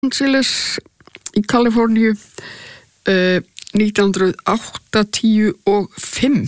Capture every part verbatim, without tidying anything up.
Angeles í Kaliforníu uh, nítján hundruð áttatíu og fimm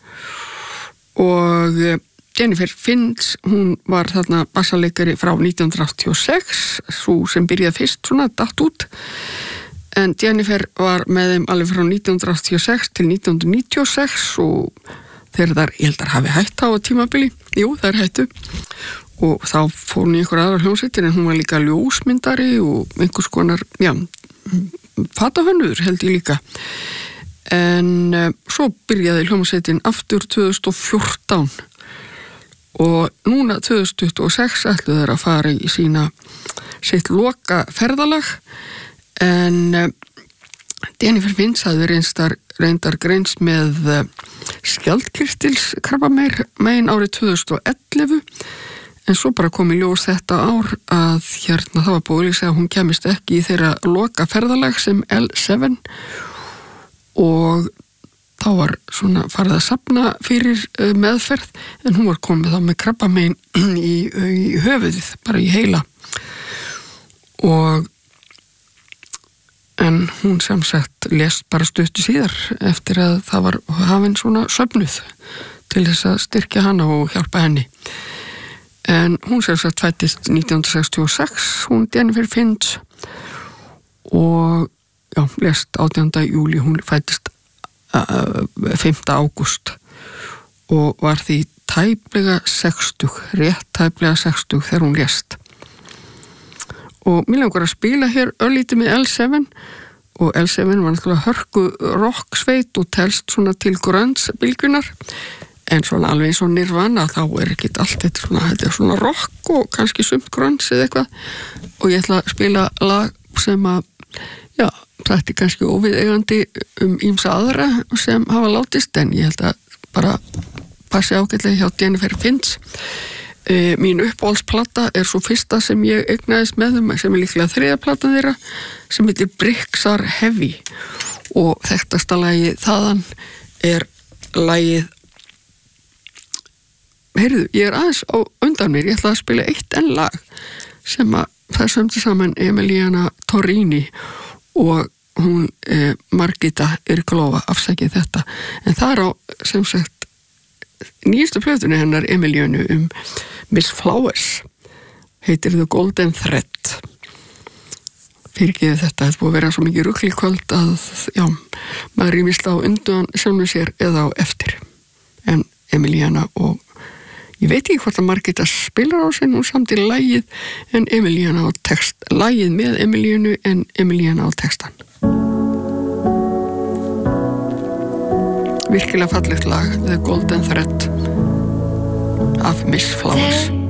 og uh, Jennifer Finch, hún var þarna bassaleikari frá nítján hundruð áttatíu og sex, svo sem byrjaði fyrst svona datt út, en Jennifer var með þeim alveg frá nítján hundruð áttatíu og sex til nítján hundruð níutíu og sex og þegar þar, ég held að hafi hætt á tímabili, jú, þær hættu og þá fór hún í einhver aðrar hljómsveitir, en hún var líka ljósmyndari og einhvers konar, já, fatahönnur held ég líka. En uh, svo byrjaði hljómsveitin aftur tvö þúsund og fjórtán og núna tvö þúsund tuttugu og sex ætlu þeir að fara í sína sitt loka ferðalag, en uh, Jennifer Finch hafði reyndar, reyndar greinst með uh, skjaldkirtilskrabbamein árið tvö þúsund og ellefu, en svo bara kom í ljós þetta ár að hérna það var búið að hún kemist ekki í þeirra loka ferðalag sem L seven og þá var svona farið að safna fyrir uh, meðferð, en hún var komið þá með krabbamein í, í höfuðið, bara í heila, og en hún sem sagt lést bara stuttu síðar eftir að það var hafin svona söfnuð til þess að styrkja hana og hjálpa henni. En hún sem sagt fættist nítján hundruð sextíu og sex, hún Jennifer Finch, og já, lést átjánda júlí, hún fættist uh, fimmta ágúst og var því tæplega sextug, rétt tæplega sextug þegar hún lést. Og mér langar að spila hér örlítið með L seven, og L seven var náttúrulega hörku rocksveit og telst svona til grunge-bylgjunar, en svona alveg eins og Nirvana, þá er ekki allt þetta svona, þetta er svona rock og kannski sumt grunge eða eitthvað, og ég ætla að spila lag sem að, já, þetta er kannski óviðeigandi um ýmsa aðra sem hafa látist, en ég held að bara passi ágætlega hjá Jennifer Finch. Uh, mín uppáhaldsplata er svo fyrsta sem ég eignaðist með þeim, sem er líklega þriðja platan þeirra, sem heitir Bricks Are Heavy, og þekktasta lagið þaðan er lagið, heyrðu, ég er aðeins á undan mér, ég ætla að spila eitt enn lag sem að það sömdi saman Emiliana Torrini og hún eh, Margita Irglova, afsækið þetta, en það er á sem sagt nýjastu plötunni hennar Emilianu um Miss Flowers, heitir The Golden Thread. Fyrirgeðu þetta, þetta búið að vera svo mikið rugl í kvöld að, já, maður rýmist á undan sjálfum sér eða á eftir, en Emiliana, og ég veit ekki hvort að Margita spilar á sig nú samt í lagið, en Emiliana á text, lagið með Emilianu en Emiliana á textan. Virkilega fallegt lag, The Golden Thread af Miss Flowers.